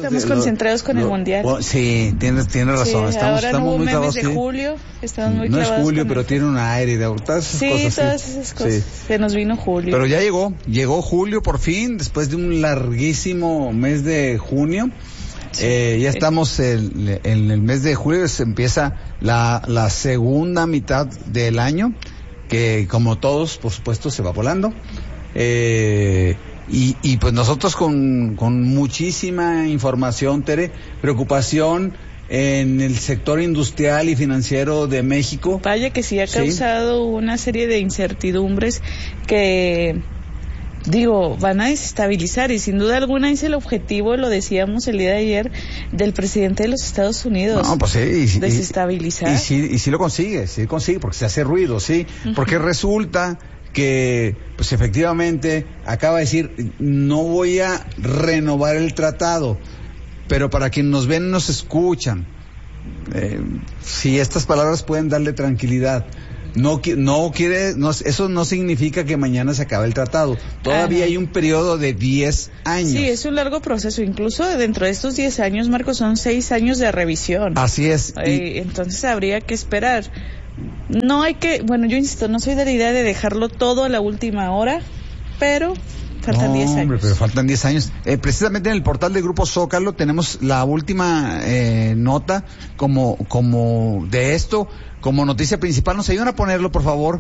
estamos concentrados con el Mundial. Sí, tienes razón. Sí, estamos no muy clavados. Mes de julio, estamos muy no clavados. No es julio, pero tiene un aire de todas esas cosas. Todas esas cosas. Sí. Se nos vino julio. Pero ya llegó julio por fin, después de un larguísimo mes de junio. Ya estamos en el mes de julio, se empieza la segunda mitad del año, que como todos, por supuesto, se va volando. Y pues nosotros con muchísima información, Tere, preocupación en el sector industrial y financiero de México. Vaya que sí ha causado una serie de incertidumbres que van a desestabilizar, y sin duda alguna es el objetivo, lo decíamos el día de ayer, del presidente de los Estados Unidos. No, pues sí, desestabilizar. Y sí lo consigue, porque se hace ruido, porque resulta que, pues efectivamente, acaba de decir, no voy a renovar el tratado, pero para quienes nos ven, nos escuchan, si estas palabras pueden darle tranquilidad. Eso no significa que mañana se acabe el tratado. Todavía hay un periodo de 10 años. Sí, es un largo proceso. Incluso dentro de estos 10 años, Marcos, son 6 años de revisión. Así es. Entonces habría que esperar. No hay que, yo insisto, no soy de la idea de dejarlo todo a la última hora, pero faltan 10 años. Hombre, pero faltan 10 años. Precisamente en el portal del Grupo Zócalo tenemos la última nota como de esto, como noticia principal. ¿Nos ayudan a ponerlo, por favor?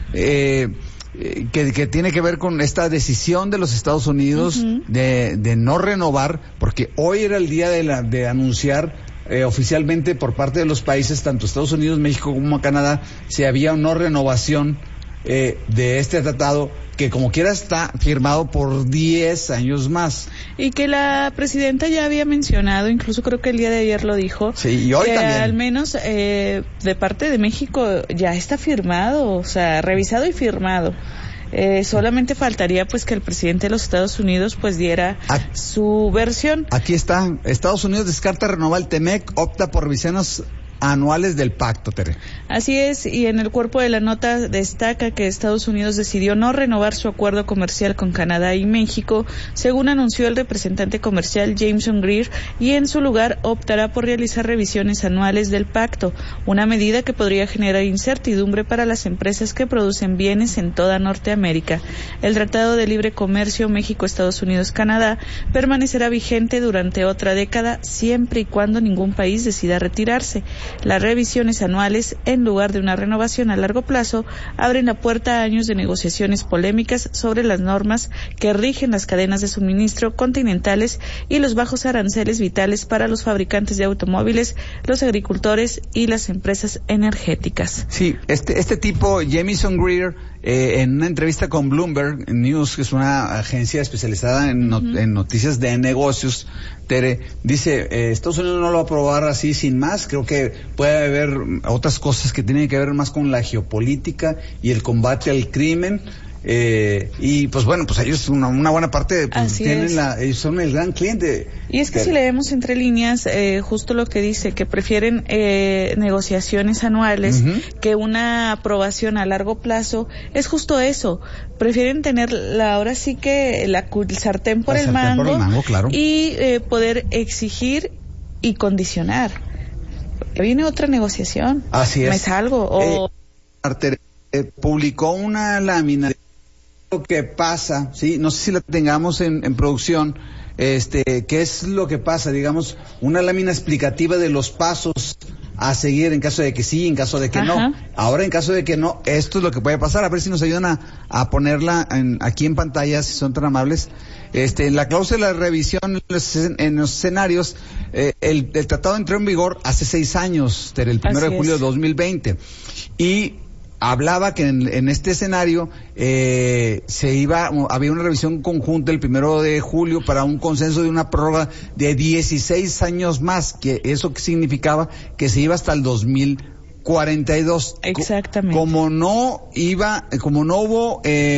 Que tiene que ver con esta decisión de los Estados Unidos de no renovar, porque hoy era el día de anunciar oficialmente por parte de los países, tanto Estados Unidos, México como Canadá, si había o no renovación de este tratado, que como quiera está firmado por 10 años más. Y que la presidenta ya había mencionado, incluso creo que el día de ayer lo dijo, y hoy que también. Al menos de parte de México ya está firmado, o sea, revisado y firmado. Solamente faltaría pues que el presidente de los Estados Unidos pues diera su versión. Aquí está. Estados Unidos descarta renovar el TEMEC, opta por revisiones anuales del pacto, Tere. Así es, y en el cuerpo de la nota destaca que Estados Unidos decidió no renovar su acuerdo comercial con Canadá y México, según anunció el representante comercial Jameson Greer, y en su lugar optará por realizar revisiones anuales del pacto, una medida que podría generar incertidumbre para las empresas que producen bienes en toda Norteamérica. El Tratado de Libre Comercio México-Estados Unidos-Canadá permanecerá vigente durante otra década, siempre y cuando ningún país decida retirarse. Las revisiones anuales, en lugar de una renovación a largo plazo, abren la puerta a años de negociaciones polémicas sobre las normas que rigen las cadenas de suministro continentales y los bajos aranceles vitales para los fabricantes de automóviles, los agricultores y las empresas energéticas. Sí, este tipo, Jameson Greer, en una entrevista con Bloomberg News, que es una agencia especializada en noticias de negocios, Tere, dice, Estados Unidos no lo va a aprobar así sin más. Creo que puede haber otras cosas que tienen que ver más con la geopolítica y el combate al crimen. Y pues ellos una buena parte ellos son el gran cliente. Y es que si leemos entre líneas, justo lo que dice, que prefieren negociaciones anuales que una aprobación a largo plazo, es justo eso. Prefieren tener ahora sí que el sartén por el mango, claro. Y poder exigir y condicionar. Viene otra negociación. Así es. Me salgo. Publicó una lámina de lo que pasa, sí, no sé si la tengamos en producción, qué es lo que pasa, digamos, una lámina explicativa de los pasos a seguir en caso de que sí, en caso de que no. Ahora, en caso de que no, esto es lo que puede pasar. A ver si nos ayudan a ponerla aquí en pantalla, si son tan amables. En la cláusula de revisión, en los escenarios, el tratado entró en vigor hace 6 años, el 1 de julio de 2020. Y hablaba que en este escenario había una revisión conjunta el 1 de julio para un consenso de una prórroga de 16 años más, que eso que significaba que se iba hasta el 2042. Exactamente. Como no hubo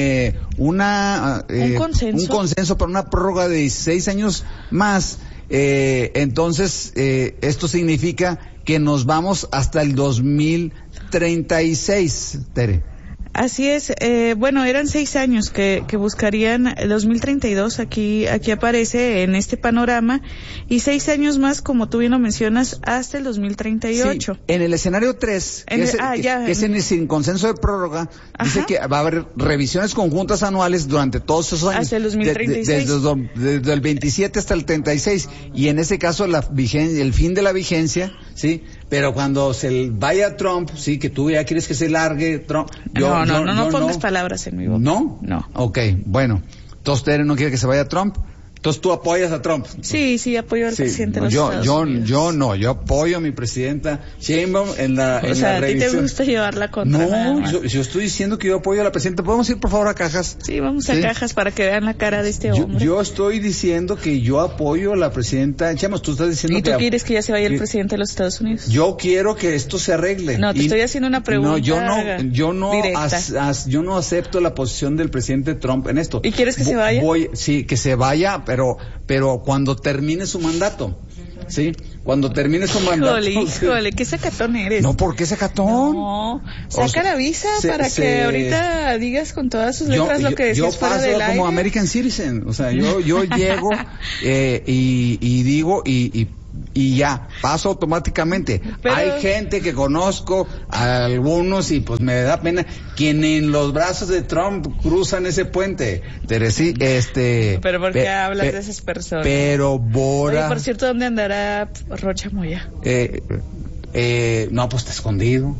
un consenso para una prórroga de 16 años más, entonces esto significa que nos vamos hasta el 2036, Tere. Así es, bueno, eran 6 años que buscarían 2032, aquí aparece en este panorama, y 6 años más, como tú bien lo mencionas, hasta el 2038. Sí, en el escenario 3, que es en el sin consenso de prórroga, dice que va a haber revisiones conjuntas anuales durante todos esos años. Hasta el 2036. Desde el 27 hasta el 36, y en ese caso el fin de la vigencia, ¿sí? Pero cuando se vaya Trump, sí, que tú ya quieres que se largue Trump. No pongas palabras en mi boca. ¿No? No. Ok, bueno. Entonces, ¿usted no quiere que se vaya Trump? Entonces, ¿tú apoyas a Trump? Sí, apoyo al presidente de los Estados Unidos. Yo apoyo a mi presidenta Sheinbaum en la revisión. ¿A ti te gusta llevarla contra nada más? Yo estoy diciendo que yo apoyo a la presidenta. ¿Podemos ir, por favor, a Cajas? Sí, vamos a Cajas para que vean la cara de este hombre. Yo estoy diciendo que yo apoyo a la presidenta Sheinbaum. Tú estás diciendo que... ¿Y tú quieres que ya se vaya el presidente de los Estados Unidos? Yo quiero que esto se arregle. No, te estoy haciendo una pregunta yo no acepto la posición del presidente Trump en esto. ¿Y quieres que se vaya? Sí, que se vaya, pero cuando termine su mandato, ¿sí? Cuando termine su mandato. Híjole, qué sacatón eres. No, ¿por qué sacatón? No, saca la visa para que ahorita digas con todas sus letras lo que decías fuera del aire. Yo paso como American Citizen, o sea, yo llego y digo y ya, paso automáticamente. Pero... hay gente que conozco, algunos, y pues me da pena, quien en los brazos de Trump cruzan ese puente. Pero ¿por qué hablas de esas personas? Pero Bora... Oye, por cierto, ¿dónde andará Rocha Moya? No, pues está escondido.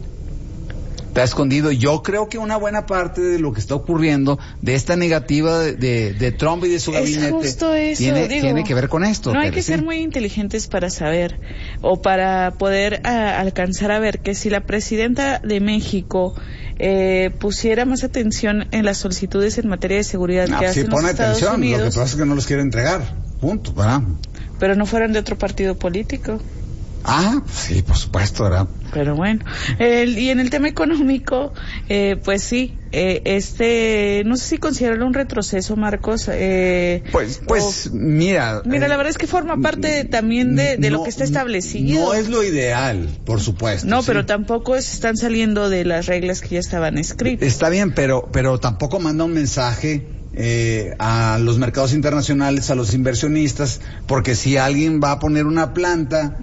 Yo creo que una buena parte de lo que está ocurriendo, de esta negativa de Trump y de su gabinete, tiene que ver con esto. No hay que ser muy inteligentes para saber o para poder alcanzar a ver que si la presidenta de México pusiera más atención en las solicitudes en materia de seguridad que hacen los Estados Unidos. Lo que pasa es que no los quiere entregar, punto, ¿verdad? Pero no fueran de otro partido político. Sí, por supuesto, ¿verdad? Pero bueno, y en el tema económico, pues sí, no sé si considerarlo un retroceso, Marcos. Mira, la verdad es que forma parte también de lo que está establecido. No es lo ideal, por supuesto. No, ¿sí? Pero tampoco se están saliendo de las reglas que ya estaban escritas. Está bien, pero tampoco manda un mensaje a los mercados internacionales, a los inversionistas, porque si alguien va a poner una planta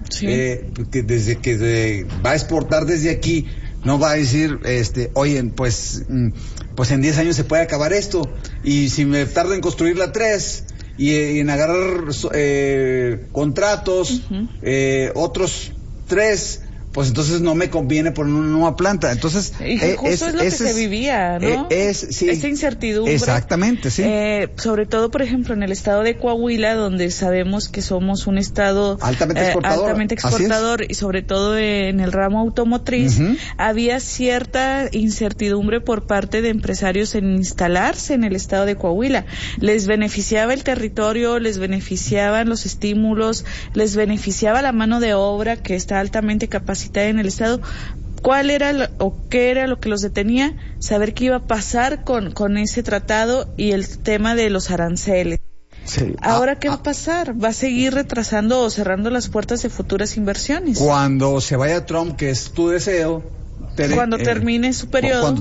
que va a exportar desde aquí, no va a decir, oye, pues en 10 años se puede acabar esto, y si me tardo en construirla 3 y en agarrar contratos, otros 3, pues entonces no me conviene poner una nueva planta. Entonces, y justo es lo que se vivía, ¿no? Sí, esa incertidumbre. Exactamente, sí. Sobre todo, por ejemplo, en el estado de Coahuila, donde sabemos que somos un estado altamente exportador y sobre todo en el ramo automotriz, había cierta incertidumbre por parte de empresarios en instalarse en el estado de Coahuila. Les beneficiaba el territorio, les beneficiaban los estímulos, les beneficiaba la mano de obra que está altamente capacitada en el estado. ¿Cuál era qué era lo que los detenía? Saber qué iba a pasar con ese tratado y el tema de los aranceles. Sí. Ahora, ¿qué va a pasar? ¿Va a seguir retrasando o cerrando las puertas de futuras inversiones? Cuando se vaya Trump, que es tu deseo, cuando termine su periodo,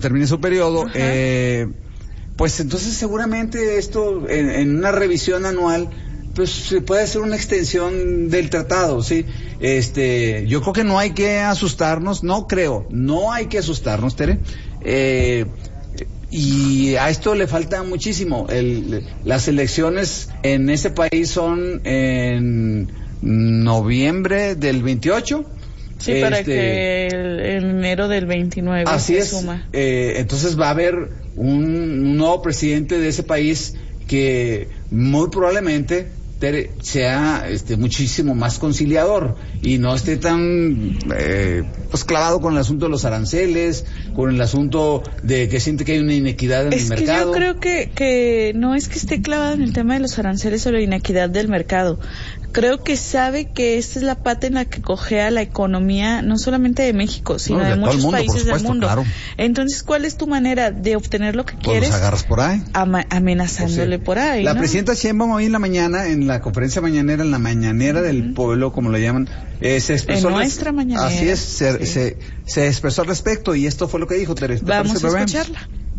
pues entonces seguramente esto en una revisión anual, pues se puede hacer una extensión del tratado, ¿sí? Yo creo que no hay que asustarnos, no hay que asustarnos, Tere. Y a esto le falta muchísimo. Las elecciones en ese país son en noviembre del 28. Sí, para que en enero del 29 así se es. Suma. Entonces va a haber un nuevo presidente de ese país que muy probablemente sea muchísimo más conciliador y no esté tan pues clavado con el asunto de los aranceles, con el asunto de que siente que hay una inequidad en el mercado. Yo creo que no es que esté clavado en el tema de los aranceles o la inequidad del mercado. Creo que sabe que esta es la pata en la que cojea la economía, no solamente de México, sino de muchos países del mundo. Claro. Entonces, ¿cuál es tu manera de obtener lo que quieres? Los agarras por ahí. Amenazándole por ahí, La presidenta Sheinbaum hoy en la mañana, en la conferencia mañanera, en la mañanera del pueblo, como lo llaman, se expresó. En nuestra mañanera. Así es, se expresó al respecto y esto fue lo que dijo, Teresa. Vamos a escucharla.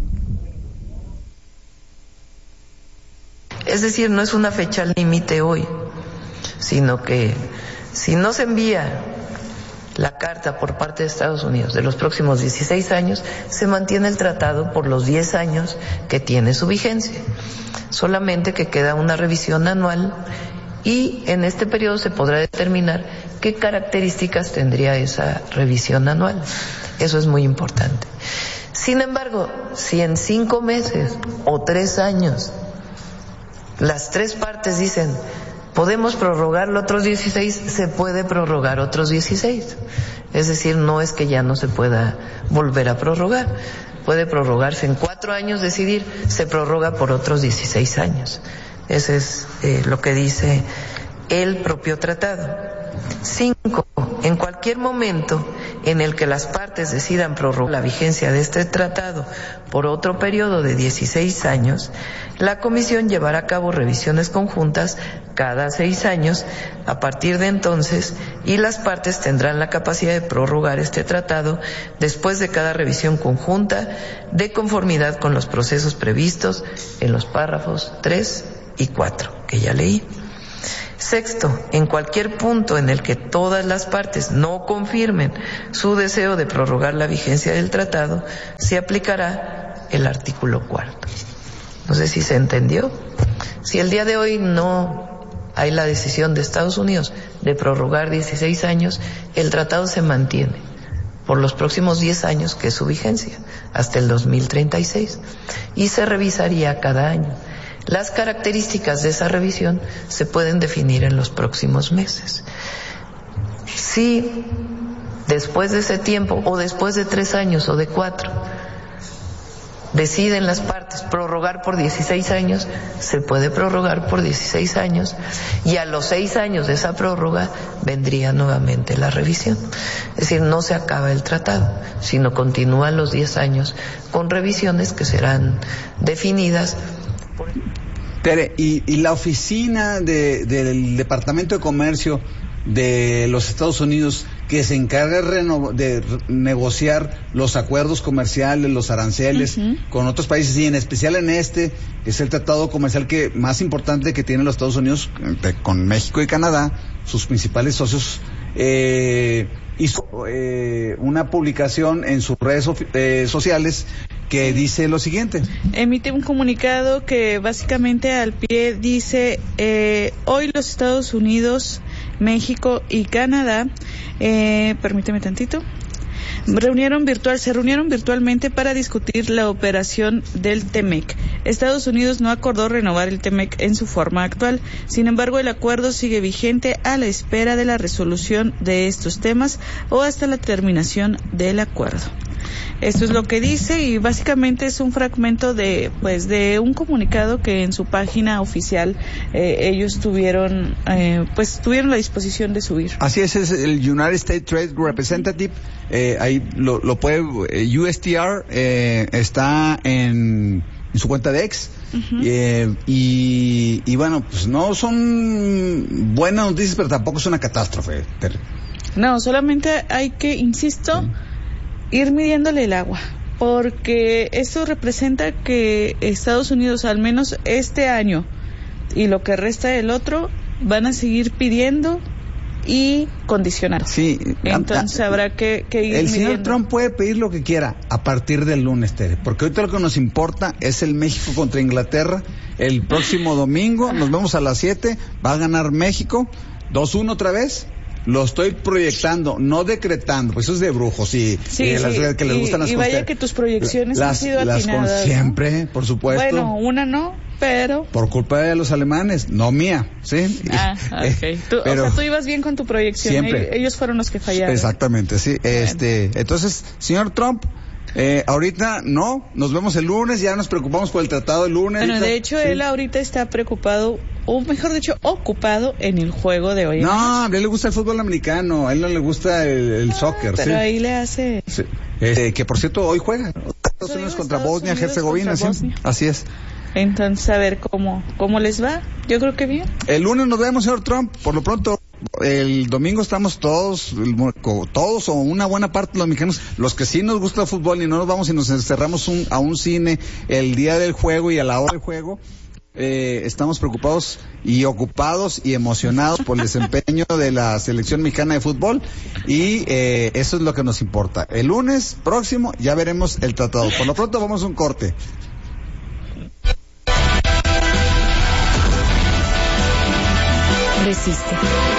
Es decir, no es una fecha límite hoy, sino que si no se envía la carta por parte de Estados Unidos de los próximos 16 años, se mantiene el tratado por los 10 años que tiene su vigencia. Solamente que queda una revisión anual y en este periodo se podrá determinar qué características tendría esa revisión anual. Eso es muy importante. Sin embargo, si en 5 meses o 3 años las 3 partes dicen podemos prorrogarlo otros 16, se puede prorrogar otros 16. Es decir, no es que ya no se pueda volver a prorrogar. Puede prorrogarse en 4 años, decidir, se prorroga por otros 16 años. Eso es lo que dice el propio tratado. 5. En cualquier momento en el que las partes decidan prorrogar la vigencia de este tratado por otro periodo de 16 años, la Comisión llevará a cabo revisiones conjuntas cada 6 años a partir de entonces, y las partes tendrán la capacidad de prorrogar este tratado después de cada revisión conjunta de conformidad con los procesos previstos en los párrafos 3 y 4 que ya leí. 6. En cualquier punto en el que todas las partes no confirmen su deseo de prorrogar la vigencia del tratado, se aplicará el artículo 4. No sé si se entendió. Si el día de hoy no hay la decisión de Estados Unidos de prorrogar 16 años, el tratado se mantiene por los próximos 10 años, que es su vigencia, hasta el 2036, y se revisaría cada año. Las características de esa revisión se pueden definir en los próximos meses. Si después de ese tiempo, o después de 3 años o de 4, deciden las partes prorrogar por 16 años, se puede prorrogar por 16 años, y a los 6 años de esa prórroga vendría nuevamente la revisión. Es decir, no se acaba el tratado, sino continúan los 10 años con revisiones que serán definidas. Tere, y la oficina del Departamento de Comercio de los Estados Unidos, que se encarga de negociar los acuerdos comerciales, los aranceles con otros países, y en especial en que es el tratado comercial más importante que tienen los Estados Unidos con México y Canadá, sus principales socios, hizo una publicación en sus redes sociales que dice lo siguiente. Emite un comunicado que básicamente al pie dice: hoy los Estados Unidos, México y Canadá, permíteme tantito, se reunieron virtualmente para discutir la operación del TEMEC. Estados Unidos no acordó renovar el TEMEC en su forma actual. Sin embargo, el acuerdo sigue vigente a la espera de la resolución de estos temas o hasta la terminación del acuerdo. Esto es lo que dice, y básicamente es un fragmento de un comunicado que en su página oficial ellos tuvieron la disposición de subir. Así es el United States Trade Representative, ahí lo puede, USTR, está en su cuenta de X. Y bueno, pues no son buenas noticias, pero tampoco es una catástrofe. No, solamente hay que, insisto, ir midiéndole el agua, porque esto representa que Estados Unidos, al menos este año y lo que resta del otro, van a seguir pidiendo y condicionar. Sí. Entonces habrá que ir el midiendo. Señor Trump puede pedir lo que quiera a partir del lunes, Tere, porque ahorita lo que nos importa es el México contra Inglaterra. El próximo domingo nos vemos a las 7, va a ganar México 2-1 otra vez. Lo estoy proyectando, no decretando, pues eso es de brujos, que les gustan las cosas. Y vaya que tus proyecciones han sido atinadas, ¿no? Siempre, por supuesto. Bueno, una no, pero... Por culpa de los alemanes, no mía, ¿sí? Okay. O sea, tú ibas bien con tu proyección, siempre. Ellos fueron los que fallaron. Exactamente, sí. Bueno. Entonces, señor Trump, ahorita no, nos vemos el lunes, ya nos preocupamos por el tratado el lunes. Bueno, de hecho, él ahorita está preocupado, o mejor dicho, ocupado en el juego de hoy. No, a él le gusta el fútbol americano, a él no le gusta el soccer. Pero ahí le hace... Sí. Que por cierto, hoy juega Estados Unidos contra Bosnia-Herzegovina, ¿sí? Así es. Entonces, a ver cómo les va. Yo creo que bien. El lunes nos vemos, señor Trump. Por lo pronto, el domingo estamos todos o una buena parte de los mexicanos, los que sí nos gusta el fútbol, y no nos vamos y nos encerramos a un cine el día del juego y a la hora del juego. estamos preocupados y ocupados y emocionados por el desempeño de la selección mexicana de fútbol y eso es lo que nos importa. El lunes próximo ya veremos el tratado. Por lo pronto vamos a un corte. Resiste.